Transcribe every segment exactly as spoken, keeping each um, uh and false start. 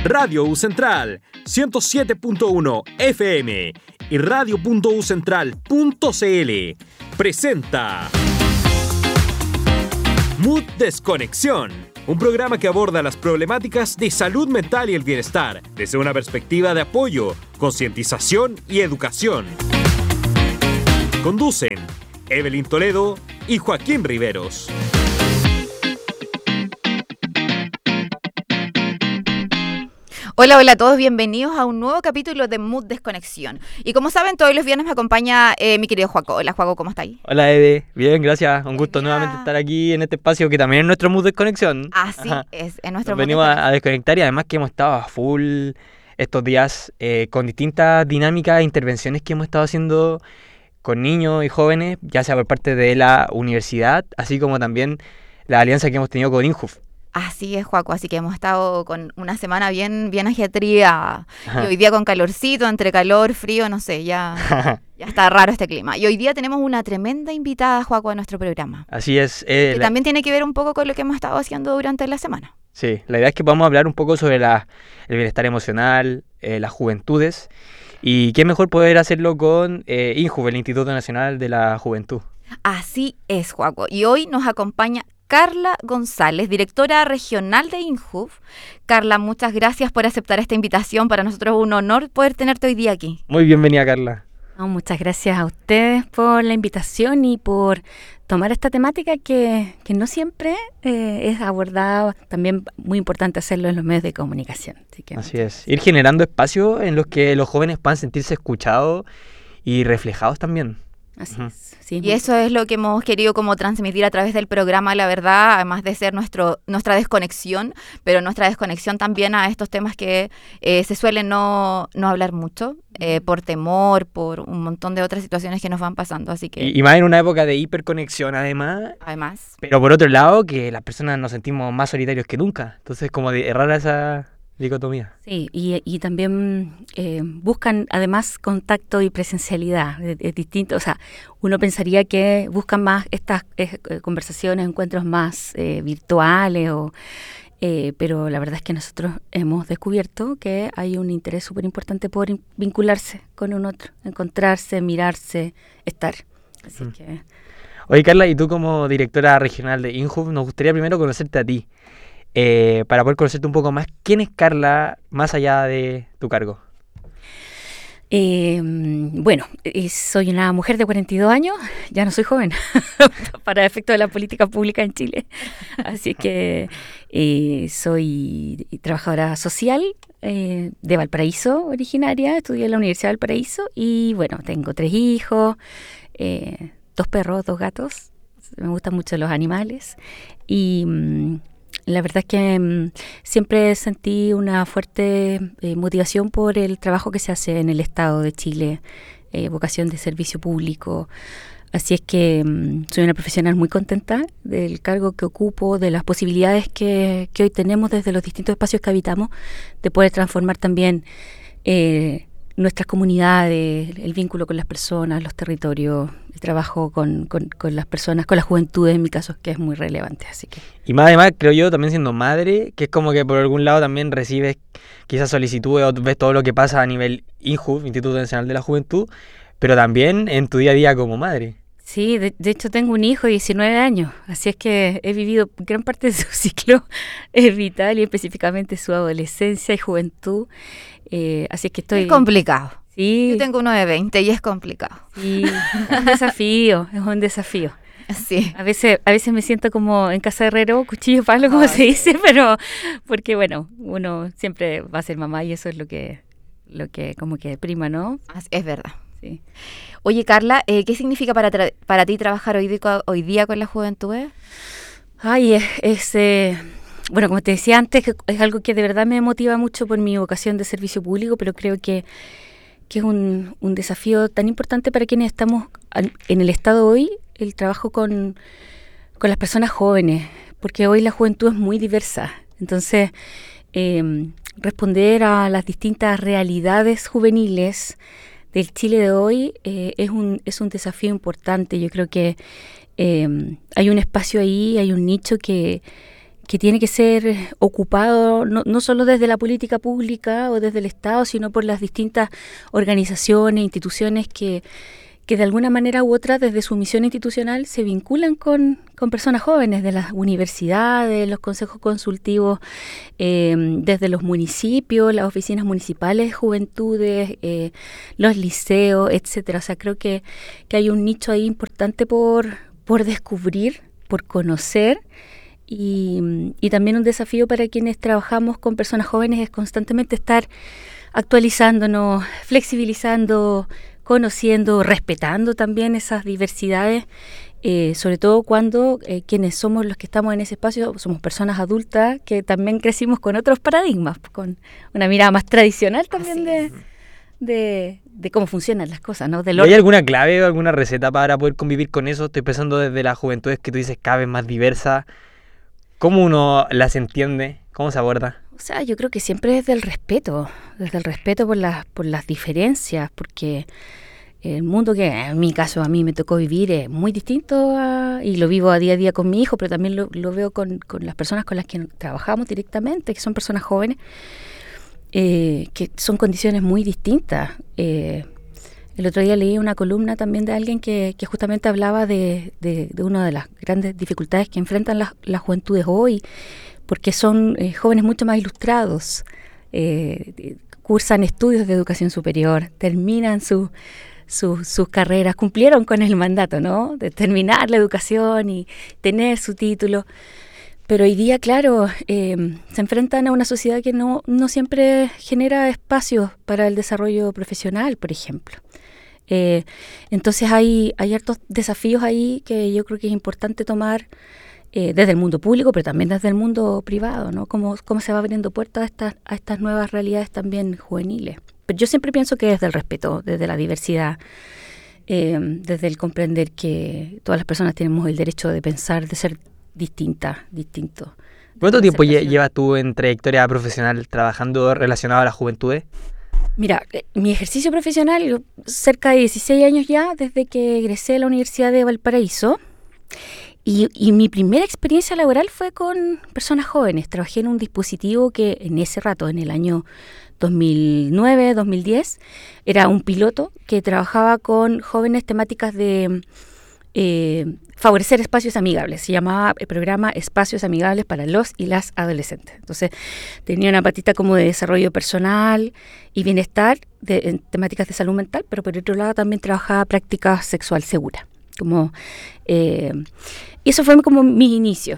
Radio U Central ciento siete punto uno F M y radio punto u central punto c l presenta Mood Desconexión, un programa que aborda las problemáticas de salud mental y el bienestar desde una perspectiva de apoyo, concientización y educación. Conducen Evelyn Toledo y Joaquín Riveros. Hola, hola a todos, bienvenidos a un nuevo capítulo de Mood Desconexión. Y como saben, todos los viernes me acompaña eh, mi querido Joaco. Hola, Joaco, ¿cómo estáis? Hola, Eve. Bien, gracias. Un gusto Hola. nuevamente estar aquí en este espacio que también es nuestro Mood Desconexión. Así Ajá. es, es nuestro Nos Mood venimos Desconexión. a, a desconectar y además que hemos estado a full estos días eh, con distintas dinámicas e intervenciones que hemos estado haciendo con niños y jóvenes, ya sea por parte de la universidad, así como también la alianza que hemos tenido con INJUF. Así es, Joaco, así que hemos estado con una semana bien, bien ajetreada. Ajá. Y hoy día con calorcito, entre calor, frío, no sé, ya, ya está raro este clima. Y hoy día tenemos una tremenda invitada, Joaco, a nuestro programa. Así es. Eh, Que la, también tiene que ver un poco con lo que hemos estado haciendo durante la semana. sí, la idea es que podamos hablar un poco sobre la, el bienestar emocional, eh, las juventudes, y qué mejor poder hacerlo con eh, INJUF, el Instituto Nacional de la Juventud. Así es, Joaco. Y hoy nos acompaña Carla González, directora regional de INJUF. Carla, muchas gracias por aceptar esta invitación. Para nosotros es un honor poder tenerte hoy día aquí. Muy bienvenida, Carla. No, muchas gracias a ustedes por la invitación y por tomar esta temática que, que no siempre eh, es abordada. También muy importante hacerlo en los medios de comunicación. Así, que Así es. Ir generando espacios en los que los jóvenes puedan sentirse escuchados y reflejados también. Así Ujú. es. Sí, Y eso es lo que hemos querido como transmitir a través del programa, la verdad, además de ser nuestro nuestra desconexión, pero nuestra desconexión también a estos temas que eh, se suelen no, no hablar mucho, eh, por temor, por un montón de otras situaciones que nos van pasando. Así que, Y, y más en una época de hiperconexión, además. además, Pero por otro lado, que las personas nos sentimos más solitarios que nunca. Entonces, como de errar esa dicotomía. Sí, y, y también eh, buscan además contacto y presencialidad. Es, es distinto, o sea, uno pensaría que buscan más estas eh, conversaciones, encuentros más eh, virtuales, o, eh, pero la verdad es que nosotros hemos descubierto que hay un interés súper importante por in- vincularse con un otro, encontrarse, mirarse, estar. Así Mm. que... Oye, Carla, y tú como directora regional de INJUF, nos gustaría primero conocerte a ti. Eh, para poder conocerte un poco más, ¿quién es Carla más allá de tu cargo? Eh, bueno, eh, soy una mujer de cuarenta y dos años, ya no soy joven, para efecto de la política pública en Chile. Así que eh, soy trabajadora social eh, de Valparaíso, originaria, estudié en la Universidad de Valparaíso y bueno, tengo tres hijos, eh, dos perros, dos gatos, me gustan mucho los animales y... Mm, la verdad es que mm, siempre sentí una fuerte eh, motivación por el trabajo que se hace en el Estado de Chile, eh, vocación de servicio público. Así es que mm, soy una profesional muy contenta del cargo que ocupo, de las posibilidades que, que hoy tenemos desde los distintos espacios que habitamos, de poder transformar también eh, nuestras comunidades, el vínculo con las personas, los territorios, el trabajo con, con, con las personas, con la juventud en mi caso, que es muy relevante. Así que Y más además, creo yo, también siendo madre, que es como que por algún lado también recibes quizás solicitudes o ves todo lo que pasa a nivel INJUF, Instituto Nacional de la Juventud, pero también en tu día a día como madre. sí, de, de hecho tengo un hijo de diecinueve años, así es que he vivido gran parte de su ciclo eh, vital y específicamente su adolescencia y juventud. Eh, así es que estoy... es complicado. Sí, Yo tengo uno de veinte y es complicado. sí, es un desafío, es un desafío. Sí. A veces, a veces me siento como en casa de herrero, cuchillo de palo, como Ay, se dice, pero porque bueno, uno siempre va a ser mamá y eso es lo que, lo que como que prima, ¿no? As- Es verdad. Sí. Oye, Carla, eh, ¿qué significa para, tra- para ti trabajar hoy, di- hoy día con la juventud? Ay, es, es, eh, bueno, como te decía antes, que es algo que de verdad me motiva mucho por mi vocación de servicio público, pero creo que, que es un, un desafío tan importante para quienes estamos al- en el Estado hoy, el trabajo con, con las personas jóvenes, porque hoy la juventud es muy diversa. Entonces, eh, responder a las distintas realidades juveniles del Chile de hoy eh, es un es un desafío importante. Yo creo que eh, hay un espacio ahí, hay un nicho que, que tiene que ser ocupado no, no solo desde la política pública o desde el Estado, sino por las distintas organizaciones, instituciones que, que de alguna manera u otra, desde su misión institucional, se vinculan con, con personas jóvenes, de las universidades, los consejos consultivos, eh, desde los municipios, las oficinas municipales, juventudes, eh, los liceos, etcétera. O sea, creo que, que hay un nicho ahí importante por, por descubrir, por conocer. Y, y también un desafío para quienes trabajamos con personas jóvenes es constantemente estar actualizándonos, flexibilizando, conociendo, respetando también esas diversidades, eh, sobre todo cuando eh, quienes somos los que estamos en ese espacio somos personas adultas que también crecimos con otros paradigmas, con una mirada más tradicional también de, de, de cómo funcionan las cosas, ¿no? Del ¿Hay alguna clave o alguna receta para poder convivir con eso? Estoy pensando desde las juventudes que tú dices cada vez más diversas. ¿Cómo uno las entiende? ¿Cómo se aborda? O sea, yo creo que siempre es del respeto, desde el respeto por las, por las diferencias, porque el mundo que en mi caso a mí me tocó vivir es muy distinto a, y lo vivo a día a día con mi hijo, pero también lo, lo veo con, con las personas con las que trabajamos directamente, que son personas jóvenes, eh, que son condiciones muy distintas. Eh, El otro día leí una columna también de alguien que, que justamente hablaba de, de, de una de las grandes dificultades que enfrentan las, las juventudes hoy, porque son eh, jóvenes mucho más ilustrados, eh, cursan estudios de educación superior, terminan su, su, sus carreras, cumplieron con el mandato, ¿no?, de terminar la educación y tener su título. Pero hoy día, claro, eh, se enfrentan a una sociedad que no, no siempre genera espacios para el desarrollo profesional, por ejemplo. Eh, entonces hay, hay hartos desafíos ahí que yo creo que es importante tomar eh, desde el mundo público, pero también desde el mundo privado, ¿no? Cómo, cómo se va abriendo puertas a estas, a estas nuevas realidades también juveniles. Pero yo siempre pienso que desde el respeto, desde la diversidad, eh, desde el comprender que todas las personas tenemos el derecho de pensar, de ser distintas, distintos. ¿Cuánto tiempo lle- llevas tú en trayectoria profesional trabajando relacionado a las juventudes? Mira, eh, mi ejercicio profesional, yo, cerca de dieciséis años ya, desde que egresé de la Universidad de Valparaíso, y, y mi primera experiencia laboral fue con personas jóvenes. Trabajé en un dispositivo que en ese rato, en el año dos mil nueve, dos mil diez, era un piloto que trabajaba con jóvenes temáticas de eh, favorecer espacios amigables. Se llamaba el programa Espacios Amigables para los y las Adolescentes. Entonces, tenía una patita como de desarrollo personal y bienestar de, en temáticas de salud mental, pero por otro lado también trabajaba práctica sexual segura. Como, eh, y eso fue como mi inicio.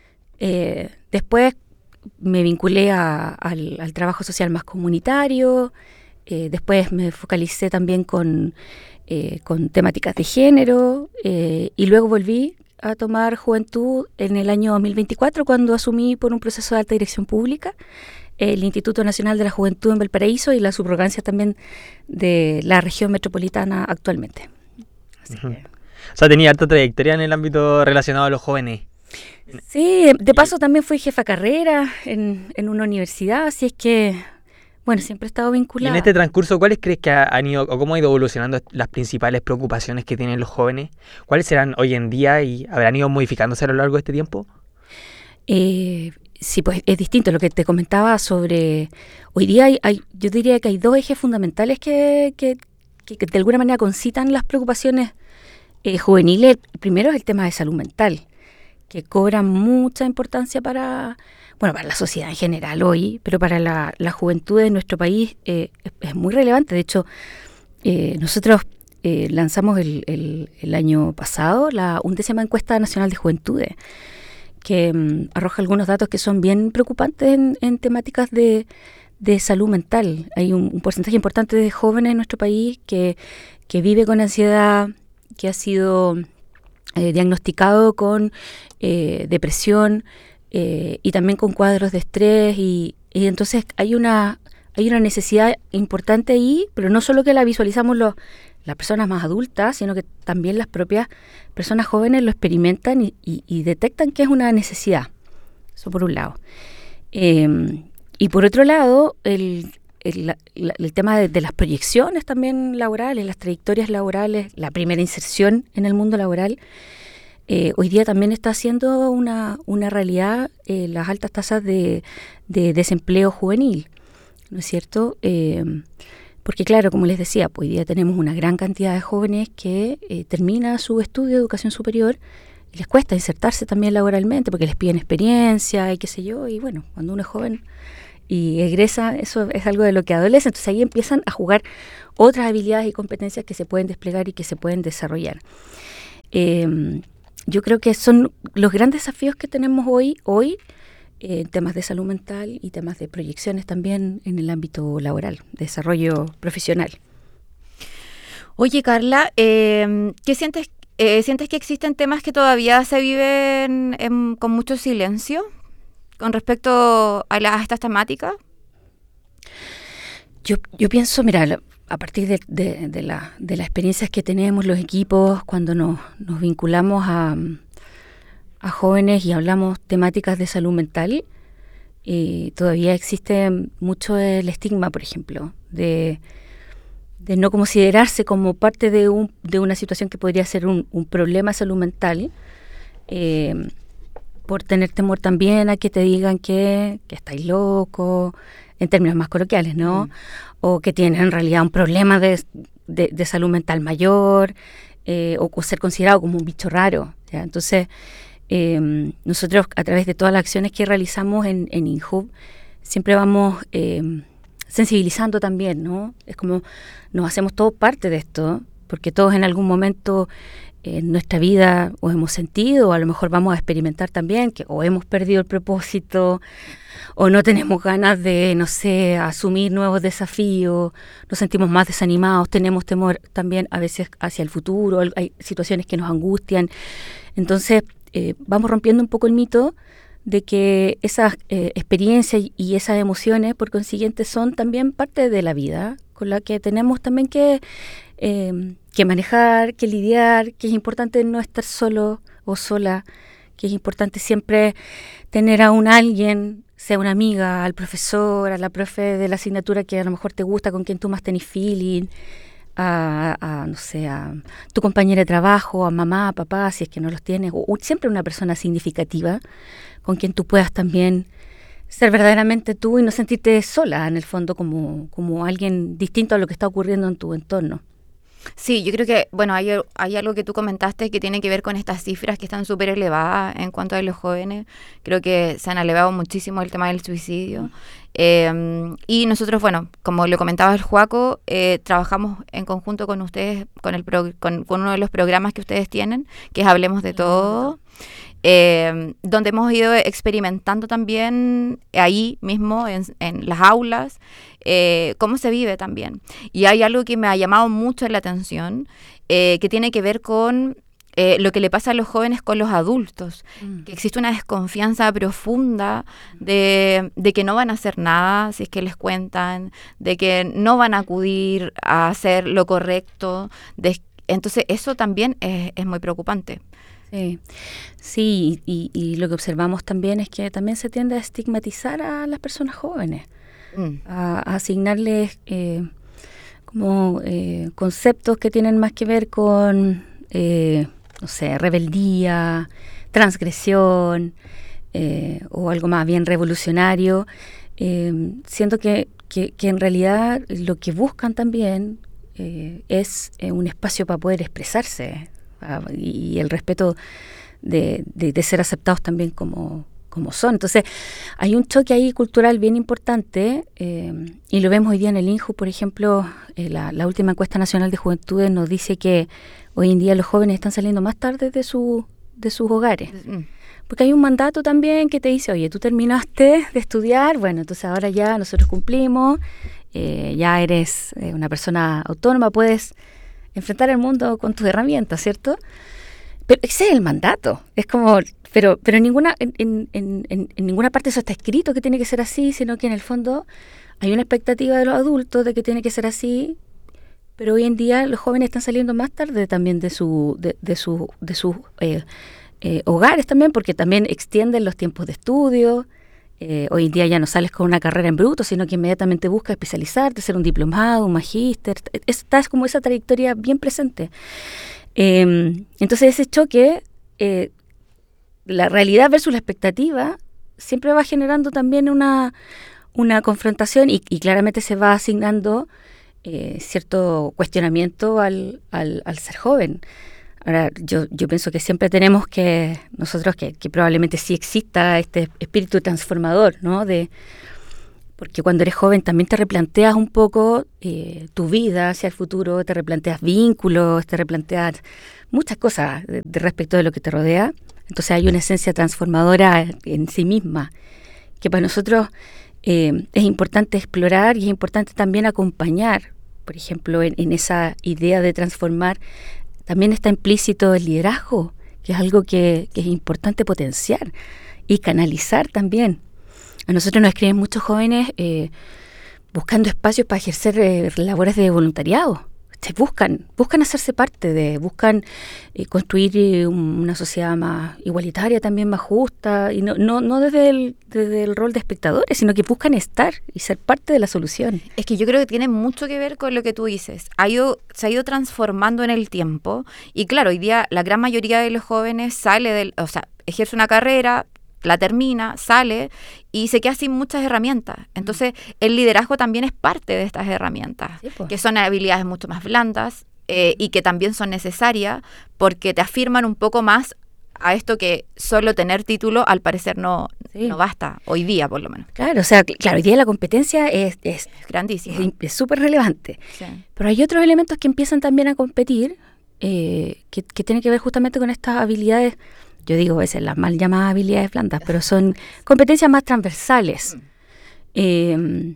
Eh, después me vinculé a, al, al trabajo social más comunitario, eh, después me focalicé también con, eh, con temáticas de género, eh, y luego volví a tomar juventud en el año dos mil veinticuatro, cuando asumí por un proceso de alta dirección pública el Instituto Nacional de la Juventud en Valparaíso y la subrogancia también de la región metropolitana actualmente. Así Uh-huh. que, O sea, tenía harta trayectoria en el ámbito relacionado a los jóvenes. sí, de, de paso también fui jefa carrera en, en una universidad, así es que, bueno, siempre he estado Y vinculada. en este transcurso, ¿cuáles crees que ha- han ido o cómo han ido evolucionando las principales preocupaciones que tienen los jóvenes? ¿Cuáles serán hoy en día y habrán ido modificándose a lo largo de este tiempo? Eh, sí, pues es distinto lo que te comentaba sobre... Hoy día hay, hay- yo diría que hay dos ejes fundamentales que, que, que- que de alguna manera concitan las preocupaciones eh, juveniles. El primero es el tema de salud mental, que cobra mucha importancia para, bueno, para la sociedad en general hoy, pero para la, la juventud de nuestro país eh, es, es muy relevante. De hecho, eh, nosotros eh, lanzamos el, el, el año pasado la undécima encuesta nacional de juventudes, que mm, arroja algunos datos que son bien preocupantes en, en temáticas de, de salud mental. Hay un, un porcentaje importante de jóvenes en nuestro país que, que vive con ansiedad, que ha sido eh, diagnosticado con eh, depresión eh, y también con cuadros de estrés, y, y entonces hay una, hay una necesidad importante ahí, pero no solo que la visualizamos los, las personas más adultas, sino que también las propias personas jóvenes lo experimentan y, y, y detectan que es una necesidad. Eso por un lado. Eh, y por otro lado, el, el, la- el tema de, de las proyecciones también laborales, las trayectorias laborales, la primera inserción en el mundo laboral, eh, hoy día también está siendo una, una realidad eh, las altas tasas de, de desempleo juvenil, ¿no es cierto? Eh, porque claro, como les decía, pues hoy día tenemos una gran cantidad de jóvenes que eh, termina su estudio de educación superior y les cuesta insertarse también laboralmente porque les piden experiencia y qué sé yo, y bueno, cuando uno es joven y egresa, eso es algo de lo que adolece, entonces ahí empiezan a jugar otras habilidades y competencias que se pueden desplegar y que se pueden desarrollar. Eh, yo creo que son los grandes desafíos que tenemos hoy, hoy eh, temas de salud mental y temas de proyecciones también en el ámbito laboral, desarrollo profesional. Oye, Carla, eh, ¿qué sientes? Eh, ¿Sientes que existen temas que todavía se viven en, con mucho silencio con respecto a, la, a estas temáticas? Yo, yo pienso, mira, a partir de, de, de, la, de las experiencias que tenemos los equipos, cuando nos, nos vinculamos a, a jóvenes y hablamos temáticas de salud mental, eh, todavía existe mucho el estigma, por ejemplo, de, de no considerarse como parte de, un, de una situación que podría ser un, un problema de salud mental, eh, por tener temor también a que te digan que, que estáis loco, en términos más coloquiales, ¿no? Mm. O que tienen en realidad un problema de, de, de salud mental mayor, eh, o, o ser considerado como un bicho raro, ¿ya? Entonces, eh, nosotros a través de todas las acciones que realizamos en, en INJUV, siempre vamos eh, sensibilizando también, ¿no? Es como nos hacemos todos parte de esto, porque todos en algún momento en nuestra vida o hemos sentido, o a lo mejor vamos a experimentar también, que o hemos perdido el propósito, o no tenemos ganas de, no sé, asumir nuevos desafíos, nos sentimos más desanimados, tenemos temor también a veces hacia el futuro, hay situaciones que nos angustian. Entonces, eh, vamos rompiendo un poco el mito de que esas eh, experiencias y esas emociones, por consiguiente, son también parte de la vida, con la que tenemos también que, eh, que manejar, que lidiar, que es importante no estar solo o sola, que es importante siempre tener a un alguien, sea una amiga, al profesor, a la profe de la asignatura que a lo mejor te gusta, con quien tú más tenés feeling, a, a no sé, a tu compañera de trabajo, a mamá, a papá, si es que no los tienes, o, o siempre una persona significativa con quien tú puedas también ser verdaderamente tú y no sentirte sola, en el fondo, como, como alguien distinto a lo que está ocurriendo en tu entorno. Sí, yo creo que, bueno, hay, hay algo que tú comentaste que tiene que ver con estas cifras que están súper elevadas en cuanto a los jóvenes. Creo que se han elevado muchísimo el tema del suicidio. Eh, y nosotros, bueno, como lo comentaba el Joaco, eh, trabajamos en conjunto con ustedes, con, el pro, con, con uno de los programas que ustedes tienen, que es Hablemos de Todo. Eh, donde hemos ido experimentando también ahí mismo en, en las aulas eh, cómo se vive también. Y hay algo que me ha llamado mucho la atención eh, que tiene que ver con eh, lo que le pasa a los jóvenes con los adultos, mm. que existe una desconfianza profunda de, de que no van a hacer nada si es que les cuentan, de que no van a acudir a hacer lo correcto. De, entonces eso también es, es muy preocupante. Sí, sí y, y lo que observamos también es que también se tiende a estigmatizar a las personas jóvenes, mm. a, a asignarles eh, como eh, conceptos que tienen más que ver con, eh, no sé, rebeldía, transgresión eh, o algo más bien revolucionario, eh, siendo que, que, que en realidad lo que buscan también eh, es eh, un espacio para poder expresarse, y el respeto de, de, de ser aceptados también como, como son. Entonces, hay un choque ahí cultural bien importante eh, y lo vemos hoy día en el INJU, por ejemplo, eh, la, la última encuesta nacional de juventudes nos dice que hoy en día los jóvenes están saliendo más tarde de, su, de sus hogares. Porque hay un mandato también que te dice, oye, tú terminaste de estudiar, bueno, entonces ahora ya nosotros cumplimos, eh, ya eres eh, una persona autónoma, puedes enfrentar el mundo con tus herramientas, ¿cierto? Pero ese es el mandato. Es como, pero, pero en ninguna, en, en, en, en ninguna parte eso está escrito que tiene que ser así, sino que en el fondo hay una expectativa de los adultos de que tiene que ser así, pero hoy en día los jóvenes están saliendo más tarde también de su, de, de su, de sus eh, eh, hogares también, porque también extienden los tiempos de estudio. Eh, hoy en día ya no sales con una carrera en bruto, sino que inmediatamente buscas especializarte, ser un diplomado, un magíster. Estás como esa trayectoria bien presente. Eh, entonces ese choque eh, la realidad versus la expectativa siempre va generando también una, una confrontación y, y claramente se va asignando eh, cierto cuestionamiento al, al, al ser joven. Ahora, yo, yo pienso que siempre tenemos que, nosotros, que, que probablemente sí exista este espíritu transformador, ¿no? De, porque cuando eres joven también te replanteas un poco eh, tu vida hacia el futuro, te replanteas vínculos, te replanteas muchas cosas de, de respecto de lo que te rodea. Entonces hay una esencia transformadora en sí misma, que para nosotros eh, es importante explorar y es importante también acompañar. Por ejemplo, en, en esa idea de transformar, también está implícito el liderazgo, que es algo que, que es importante potenciar y canalizar también. A nosotros nos escriben muchos jóvenes eh, buscando espacios para ejercer eh, labores de voluntariado. Se buscan, buscan hacerse parte de, buscan eh, construir eh, un, una sociedad más igualitaria, también más justa, y no, no, no desde el, desde el rol de espectadores, sino que buscan estar y ser parte de la solución. Es que yo creo que tiene mucho que ver con lo que tú dices. Ha ido, se ha ido transformando en el tiempo, y claro, hoy día la gran mayoría de los jóvenes sale del, o sea, ejerce una carrera, la termina, sale y se queda sin muchas herramientas. Entonces, el liderazgo también es parte de estas herramientas, sí, pues, que son habilidades mucho más blandas eh, y que también son necesarias porque te afirman un poco más a esto que solo tener título al parecer no, sí. no basta, hoy día por lo menos. Claro, o sea, claro, hoy día la competencia es, es, es grandísima. Es súper relevante. Sí. Pero hay otros elementos que empiezan también a competir eh, que, que tienen que ver justamente con estas habilidades. Yo digo a veces las mal llamadas habilidades blandas, pero son competencias más transversales eh,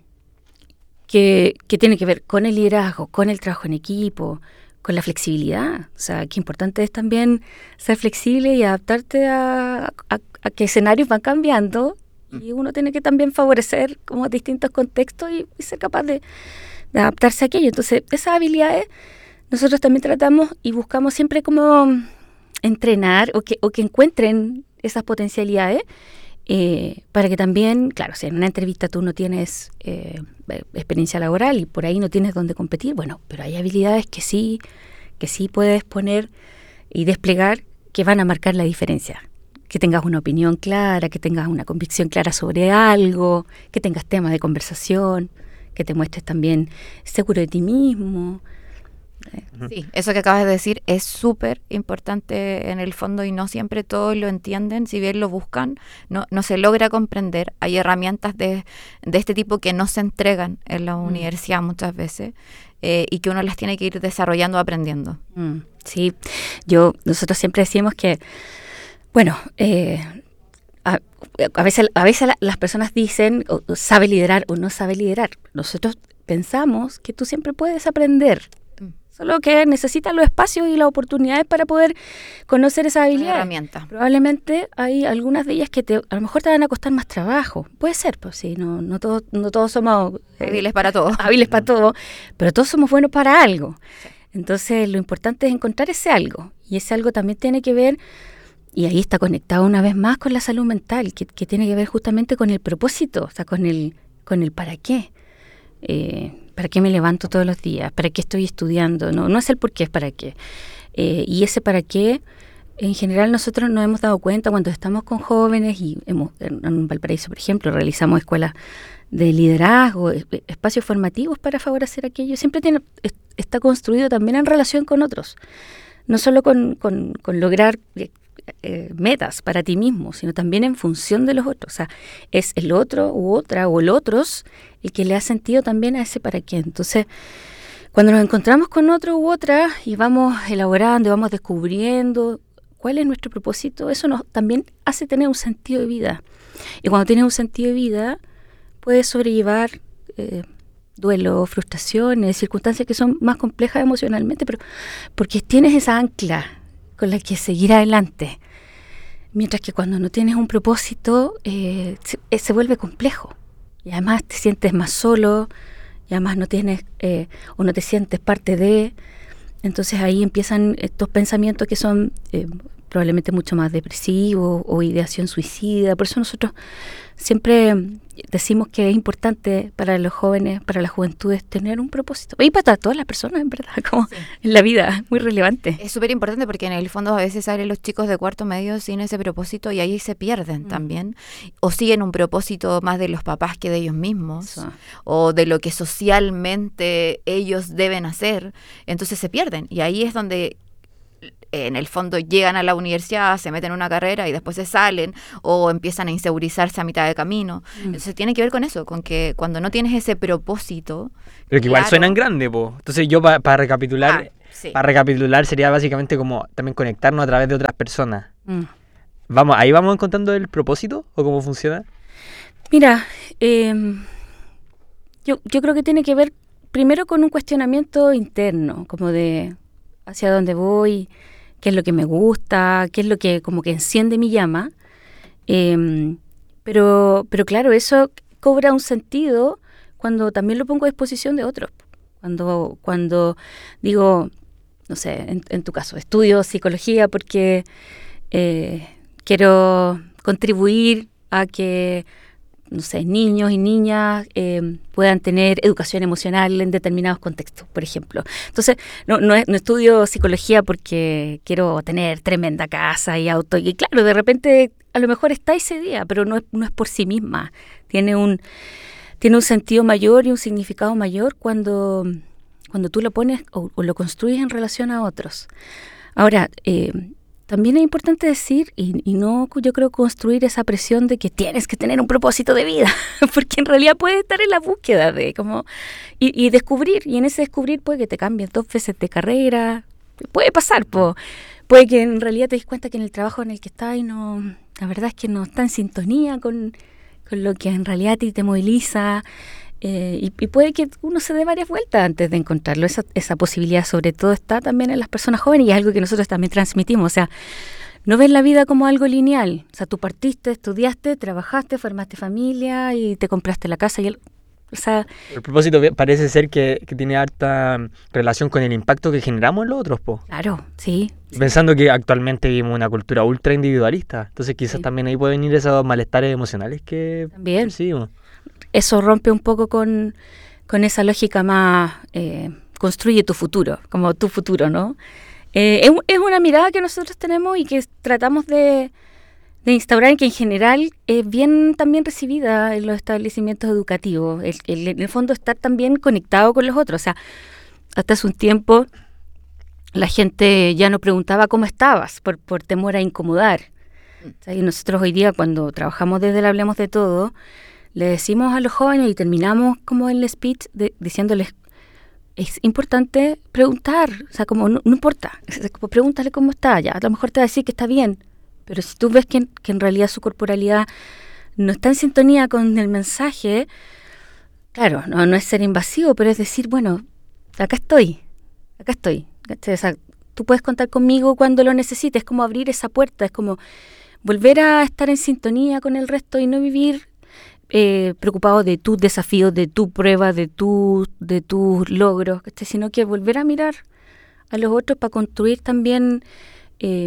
que, que tienen que ver con el liderazgo, con el trabajo en equipo, con la flexibilidad. O sea, qué importante es también ser flexible y adaptarte a, a, a que escenarios van cambiando y uno tiene que también favorecer como distintos contextos y, y ser capaz de, de adaptarse a aquello. Entonces, esas habilidades nosotros también tratamos y buscamos siempre como entrenar o que, o que encuentren esas potencialidades eh, para que también, claro, si en una entrevista tú no tienes eh, experiencia laboral y por ahí no tienes dónde competir, bueno, pero hay habilidades que sí, que sí puedes poner y desplegar que van a marcar la diferencia. Que tengas una opinión clara, que tengas una convicción clara sobre algo, que tengas temas de conversación, que te muestres también seguro de ti mismo. Sí, eso que acabas de decir es súper importante en el fondo y no siempre todos lo entienden, si bien lo buscan, no, no se logra comprender. Hay herramientas de, de este tipo que no se entregan en la mm. universidad muchas veces eh, y que uno las tiene que ir desarrollando o aprendiendo. Mm, sí, yo nosotros siempre decimos que, bueno, eh, a, a veces, a veces la, las personas dicen o, o sabe liderar o no sabe liderar. Nosotros pensamos que tú siempre puedes aprender. Solo que necesitas los espacios y las oportunidades para poder conocer esa habilidad. Herramienta. Probablemente hay algunas de ellas que te, a lo mejor te van a costar más trabajo. Puede ser, pues sí, no, no, todos, no todos somos eh, hábiles para todo. hábiles para todo, pero todos somos buenos para algo. Sí. Entonces, lo importante es encontrar ese algo. Y ese algo también tiene que ver, y ahí está conectado una vez más con la salud mental, que, que tiene que ver justamente con el propósito, o sea, con el, con el para qué. Eh, ¿Para qué me levanto todos los días? ¿Para qué estoy estudiando? No, no es el por qué, es para qué. Eh, y ese para qué, en general nosotros nos hemos dado cuenta cuando estamos con jóvenes y hemos, en Valparaíso, por ejemplo, realizamos escuelas de liderazgo, espacios formativos para favorecer aquello. Siempre tiene, está construido también en relación con otros. No solo con, con, con lograr eh, metas para ti mismo, sino también en función de los otros. O sea, es el otro u otra o el otros el que le ha sentido también a ese para qué. Entonces, cuando nos encontramos con otro u otra y vamos elaborando, vamos descubriendo cuál es nuestro propósito, eso nos también hace tener un sentido de vida. Y cuando tienes un sentido de vida, puedes sobrellevar eh, duelo, frustraciones, circunstancias que son más complejas emocionalmente, pero porque tienes esa ancla con la que seguir adelante. Mientras que cuando no tienes un propósito, eh, se, se vuelve complejo. Y además te sientes más solo, y además no tienes eh, o no te sientes parte de. Entonces ahí empiezan estos pensamientos que son eh, probablemente mucho más depresivo o ideación suicida. Por eso nosotros siempre decimos que es importante para los jóvenes, para las juventudes, tener un propósito. Y para todas las personas, en verdad, como sí. en la vida, muy relevante. Es súper importante porque en el fondo a veces salen los chicos de cuarto medio sin ese propósito y ahí se pierden mm. también. O siguen un propósito más de los papás que de ellos mismos. Eso. O de lo que socialmente ellos deben hacer. Entonces se pierden. Y ahí es donde en el fondo llegan a la universidad, se meten en una carrera y después se salen o empiezan a insegurizarse a mitad de camino. Mm. Entonces tiene que ver con eso, con que cuando no tienes ese propósito... Pero que igual claro, suenan grande, po. Entonces yo para pa recapitular, ah, sí. para recapitular sería básicamente como también conectarnos a través de otras personas. Mm. Vamos, ¿ahí vamos encontrando el propósito o cómo funciona? Mira, eh, yo, yo creo que tiene que ver primero con un cuestionamiento interno, como de hacia dónde voy, qué es lo que me gusta, qué es lo que como que enciende mi llama. Eh, pero, pero claro, eso cobra un sentido cuando también lo pongo a disposición de otros. Cuando, cuando digo, no sé, en, en tu caso, estudio psicología porque eh, quiero contribuir a que, no sé, niños y niñas eh, puedan tener educación emocional en determinados contextos, por ejemplo. Entonces, no, no, no estudio psicología porque quiero tener tremenda casa y auto. Y claro, de repente a lo mejor está ese día, pero no es, no es por sí misma. Tiene un, tiene un sentido mayor y un significado mayor cuando, cuando tú lo pones o, o lo construyes en relación a otros. Ahora, eh, también es importante decir, y, y no yo creo construir esa presión de que tienes que tener un propósito de vida, porque en realidad puedes estar en la búsqueda de como y, y descubrir, y en ese descubrir puede que te cambien dos veces de carrera, puede pasar, po. Puede que en realidad te des cuenta que en el trabajo en el que estás y no, la verdad es que no está en sintonía con, con lo que en realidad a ti te moviliza. Eh, y, y puede que uno se dé varias vueltas antes de encontrarlo. Esa, esa posibilidad sobre todo está también en las personas jóvenes y es algo que nosotros también transmitimos. O sea, no ves la vida como algo lineal. O sea, tú partiste, estudiaste, trabajaste, formaste familia y te compraste la casa. Y el, o sea, el propósito parece ser que, que tiene harta relación con el impacto que generamos en los otros, po. Claro, sí. Pensando que actualmente vivimos una cultura ultra individualista. Entonces quizás sí. también ahí pueden ir esos malestares emocionales que también percibimos. Eso rompe un poco con, con esa lógica más, eh, construye tu futuro, como tu futuro, ¿no? Eh, es, es una mirada que nosotros tenemos y que tratamos de, de instaurar y que en general es bien también recibida en los establecimientos educativos. El, el, en el fondo estar también conectado con los otros. O sea, hasta hace un tiempo la gente ya no preguntaba cómo estabas por, por temor a incomodar. O sea, y nosotros hoy día cuando trabajamos desde el Hablemos de Todo, le decimos a los jóvenes y terminamos como el speech de, diciéndoles, es importante preguntar, o sea, como no, no importa, como pregúntale cómo está, ya, a lo mejor te va a decir que está bien, pero si tú ves que, que en realidad su corporalidad no está en sintonía con el mensaje, claro, no, no es ser invasivo, pero es decir, bueno, acá estoy, acá estoy, o sea, tú puedes contar conmigo cuando lo necesites, es como abrir esa puerta, es como volver a estar en sintonía con el resto y no vivir Eh, preocupado de tus desafíos, de tu prueba, de, tu, de tus logros, ¿sí? Sino que volver a mirar a los otros para construir también eh,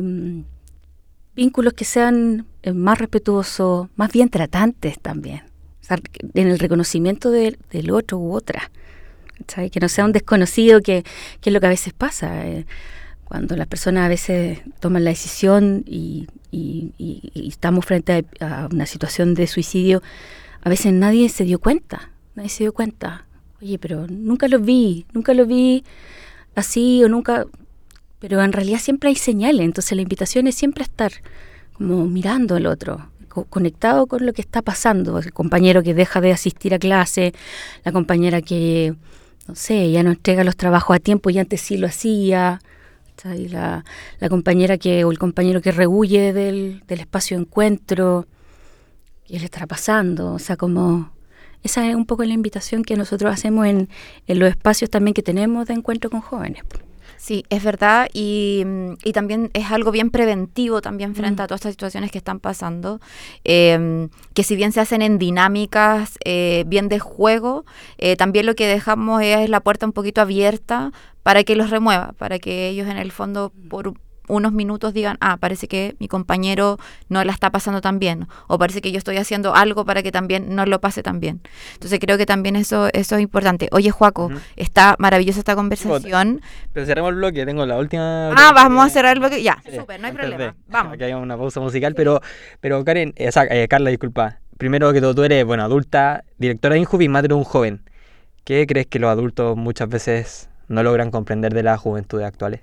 vínculos que sean eh, más respetuosos, más bien tratantes también, o sea, en el reconocimiento de, del otro u otra, ¿sabes? Que no sea un desconocido, que, que es lo que a veces pasa, eh, cuando las personas a veces toman la decisión y, y, y, y estamos frente a, a una situación de suicidio. A veces nadie se dio cuenta, nadie se dio cuenta. Oye, pero nunca lo vi, nunca lo vi así o nunca... Pero en realidad siempre hay señales, entonces la invitación es siempre estar como mirando al otro, co- conectado con lo que está pasando. El compañero que deja de asistir a clase, la compañera que, no sé, ya no entrega los trabajos a tiempo y antes sí lo hacía. Y la, la compañera que o el compañero que rehuye del, del espacio de encuentro. ¿Qué le estará pasando? O sea, como esa es un poco la invitación que nosotros hacemos en, en los espacios también que tenemos de encuentro con jóvenes. Sí, es verdad, y, y también es algo bien preventivo también frente Mm. a todas estas situaciones que están pasando, eh, que si bien se hacen en dinámicas eh, bien de juego, eh, también lo que dejamos es la puerta un poquito abierta para que los remueva, para que ellos en el fondo por unos minutos digan, ah, parece que mi compañero no la está pasando tan bien, o parece que yo estoy haciendo algo para que también no lo pase tan bien. Entonces creo que también eso, eso es importante. Oye, Joaco, uh-huh. está maravillosa esta conversación. Pero cerramos el bloque, tengo la última... Ah, vamos que... a cerrar el bloque, ya, sí, súper, no hay problema, de... vamos. Aquí hay una pausa musical, pero, pero Karen, eh, o sea, eh, Carla, disculpa, primero que todo, tú eres, bueno, adulta, directora de Injubi, madre de un joven. ¿Qué crees que los adultos muchas veces no logran comprender de las juventudes actuales?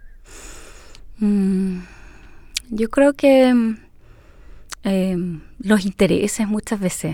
Mm, yo creo que eh, los intereses muchas veces,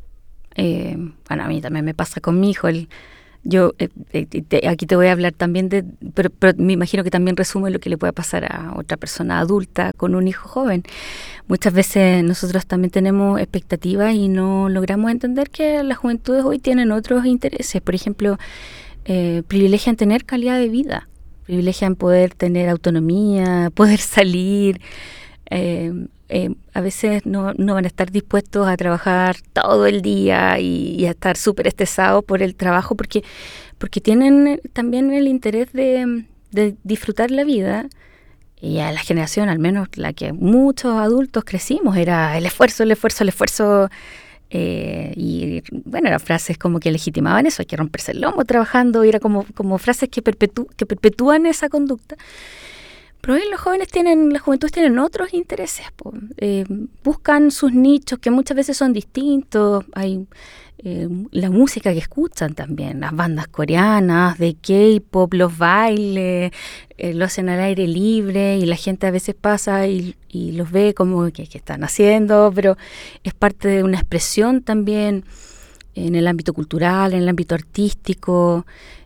eh, bueno, a mí también me pasa con mi hijo, el, yo eh, eh, te, aquí te voy a hablar también de, pero, pero me imagino que también resume lo que le puede pasar a otra persona adulta con un hijo joven. Muchas veces nosotros también tenemos expectativas y no logramos entender que las juventudes hoy tienen otros intereses. Por ejemplo, eh, privilegian tener calidad de vida, privilegian poder tener autonomía, poder salir. Eh, eh, a veces no, no van a estar dispuestos a trabajar todo el día y, y a estar súper estresados por el trabajo porque, porque tienen también el interés de, de disfrutar la vida. Y a la generación, al menos la que muchos adultos crecimos, era el esfuerzo, el esfuerzo, el esfuerzo. Eh, y bueno, eran frases como que legitimaban eso, hay que romperse el lomo trabajando, y era como, como frases que, perpetu- que perpetúan esa conducta. Pero hoy los jóvenes tienen, las juventudes tienen otros intereses, po. Eh, buscan sus nichos que muchas veces son distintos. Hay eh, la música que escuchan también, las bandas coreanas, de K-pop, los bailes, eh, lo hacen al aire libre y la gente a veces pasa y, y los ve como que, que están haciendo, pero es parte de una expresión también en el ámbito cultural, en el ámbito artístico,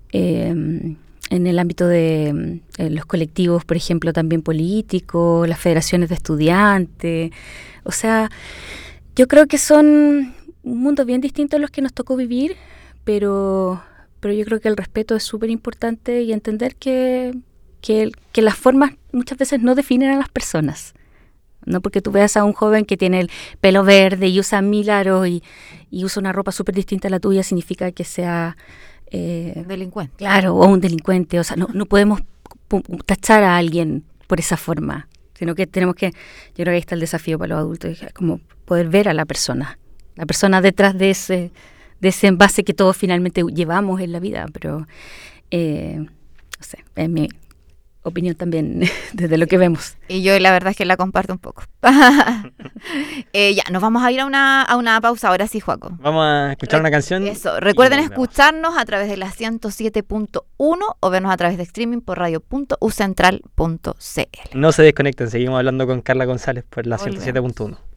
eh, en el ámbito de eh, los colectivos, por ejemplo, también políticos, las federaciones de estudiantes. O sea, yo creo que son mundos bien distintos a los que nos tocó vivir, pero, pero yo creo que el respeto es súper importante y entender que, que, que las formas muchas veces no definen a las personas. No porque tú veas a un joven que tiene el pelo verde y usa mil aros y, y usa una ropa súper distinta a la tuya, significa que sea... Eh, delincuente. Claro, o un delincuente. O sea, no, no podemos tachar a alguien por esa forma, sino que tenemos que, yo creo que ahí está el desafío para los adultos, como poder ver a la persona, la persona detrás de ese, de ese envase que todos finalmente llevamos en la vida. Pero, eh, no sé, es mi opinión también desde lo que vemos. Y yo la verdad es que la comparto un poco. eh, ya, nos vamos a ir a una, a una pausa ahora sí, Joaco. Vamos a escuchar Re- una canción. Eso, recuerden escucharnos a través de la ciento siete punto uno o vernos a través de streaming por radio punto u central punto c l. No se desconecten, seguimos hablando con Carla González por la ciento siete punto uno.